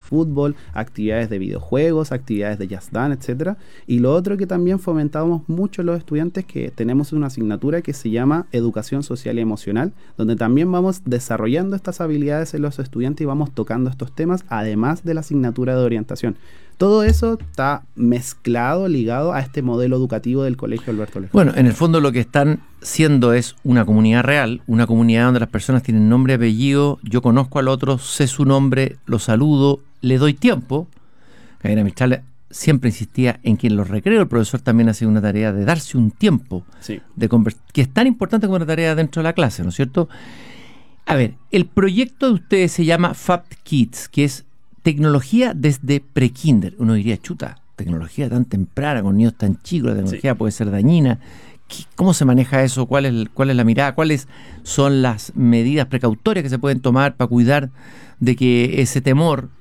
fútbol, actividades de videojuegos, actividades de jazz dance, etcétera. Y lo otro que también fomentamos mucho los estudiantes, que tenemos una asignatura que se llama Educación Social y Emocional, donde también vamos desarrollando estas habilidades en los estudiantes y vamos tocando estos temas, además de la asignatura de orientación. Todo eso está mezclado, ligado a este modelo educativo del Colegio Alberto Lefebvre. Bueno, en el fondo lo que están siendo es una comunidad real, una comunidad donde las personas tienen nombre y apellido, yo conozco al otro, sé su nombre, lo saludo, le doy tiempo. Gabriela Mistral siempre insistía en que en los recreos el profesor también hace una tarea de darse un tiempo, sí, que es tan importante como una tarea dentro de la clase, ¿no es cierto? A ver, el proyecto de ustedes se llama Fab Kids, que es tecnología desde pre-kinder. Uno diría, chuta, tecnología tan temprana, con niños tan chicos, la tecnología puede ser dañina. ¿Cómo se maneja eso? ¿Cuál es la mirada? ¿Cuáles son las medidas precautorias que se pueden tomar para cuidar de que ese temor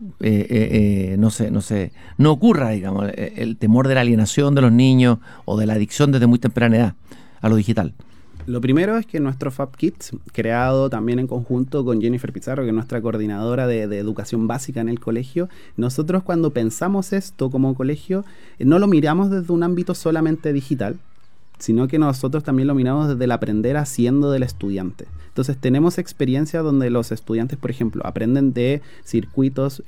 no ocurra, digamos, el temor de la alienación de los niños o de la adicción desde muy temprana edad a lo digital? Lo primero es que nuestro Fab Kids, creado también en conjunto con Jennifer Pizarro, que es nuestra coordinadora de educación básica en el colegio, nosotros cuando pensamos esto como colegio, no lo miramos desde un ámbito solamente digital, sino que nosotros también lo miramos desde el aprender haciendo del estudiante. Entonces tenemos experiencias donde los estudiantes, por ejemplo, aprenden de circuitos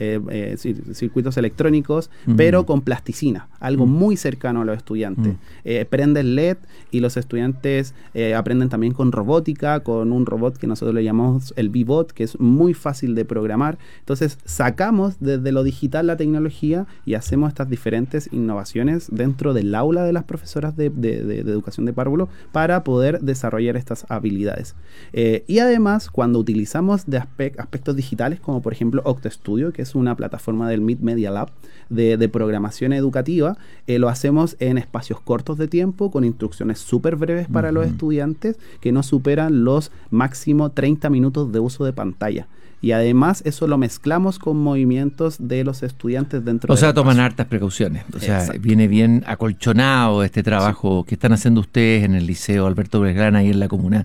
electrónicos, pero con plasticina, algo muy cercano a los estudiantes. Prenden LED y los estudiantes aprenden también con robótica, con un robot que nosotros le llamamos el B-Bot, que es muy fácil de programar. Entonces sacamos desde lo digital la tecnología y hacemos estas diferentes innovaciones dentro del aula de las profesoras de educación de párvulo para poder desarrollar estas habilidades. Y además, cuando utilizamos de aspectos digitales, como por ejemplo OctoStudio, que es una plataforma del MIT Media Lab de programación educativa, lo hacemos en espacios cortos de tiempo, con instrucciones súper breves para los estudiantes, que no superan los máximo 30 minutos de uso de pantalla. Y además eso lo mezclamos con movimientos de los estudiantes dentro de... O sea, toman espacio. hartas precauciones. O sea, viene bien acolchonado este trabajo que están haciendo ustedes en el Liceo Alberto Belgrano y en la comuna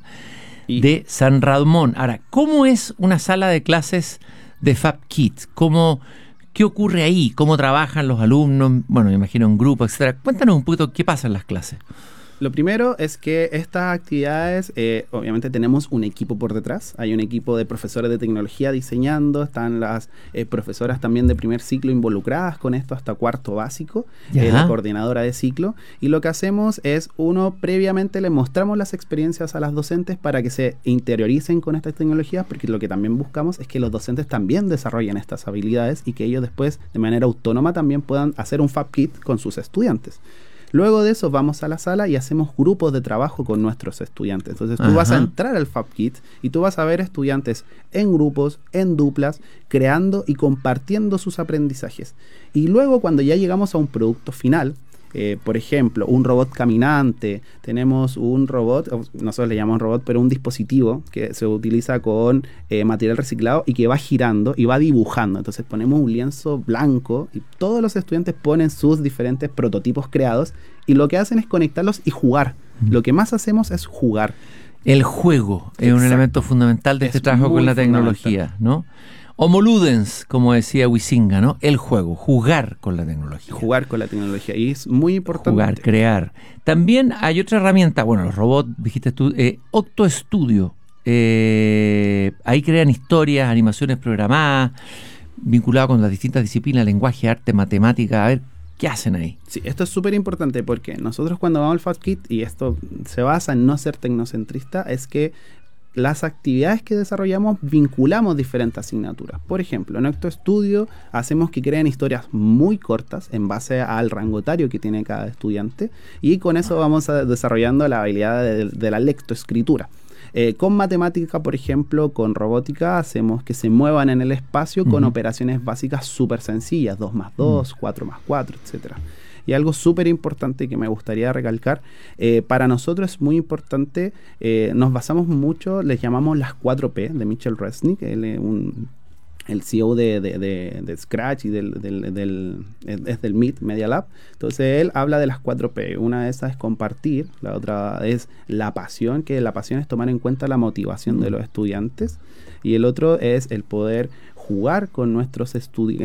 de San Ramón. Ahora, ¿cómo es una sala de clases de Fab Kids? ¿Qué ocurre ahí? ¿Cómo trabajan los alumnos? Bueno, me imagino un grupo, etcétera. Cuéntanos un poquito qué pasa en las clases. Lo primero es que estas actividades, obviamente tenemos un equipo por detrás, hay un equipo de profesores de tecnología diseñando, están las profesoras también de primer ciclo involucradas con esto hasta cuarto básico, la coordinadora de ciclo, y lo que hacemos es, previamente le mostramos las experiencias a las docentes para que se interioricen con estas tecnologías, porque lo que también buscamos es que los docentes también desarrollen estas habilidades y que ellos después de manera autónoma también puedan hacer un Fab Kit con sus estudiantes. Luego de eso vamos a la sala y hacemos grupos de trabajo con nuestros estudiantes. Entonces tú vas a entrar al Fab Kit y tú vas a ver estudiantes en grupos, en duplas, creando y compartiendo sus aprendizajes. Y luego cuando ya llegamos a un producto final, por ejemplo, un robot caminante, tenemos un robot, nosotros le llamamos robot, pero un dispositivo que se utiliza con material reciclado y que va girando y va dibujando. Entonces ponemos un lienzo blanco y todos los estudiantes ponen sus diferentes prototipos creados y lo que hacen es conectarlos y jugar. Lo que más hacemos es jugar. El juego es un elemento fundamental de este trabajo con la tecnología, ¿no? Homo ludens, como decía Huizinga, ¿no? El juego, jugar con la tecnología. Jugar con la tecnología, y es muy importante. Jugar, crear. También hay otra herramienta, bueno, los robots, dijiste tú, OctoStudio. Ahí crean historias, animaciones programadas, vinculadas con las distintas disciplinas, lenguaje, arte, matemática. A ver, ¿qué hacen ahí? Sí, esto es súper importante porque nosotros cuando vamos al Fab Kit, y esto se basa en no ser tecnocentrista, es que las actividades que desarrollamos vinculamos diferentes asignaturas. Por ejemplo, en OctoStudio hacemos que creen historias muy cortas en base al rango etario que tiene cada estudiante y con eso vamos desarrollando la habilidad de la lectoescritura. Con matemática, por ejemplo, con robótica, hacemos que se muevan en el espacio con operaciones básicas súper sencillas, 2 más 2, 4 más 4, etcétera. Y algo súper importante que me gustaría recalcar, para nosotros es muy importante, nos basamos mucho, les llamamos las 4P de Mitchell Resnick, el CEO de Scratch y es del MIT Media Lab. Entonces él habla de las 4P. Una de esas es compartir, la otra es la pasión, que la pasión es tomar en cuenta la motivación de los estudiantes, y el otro es el poder jugar con nuestros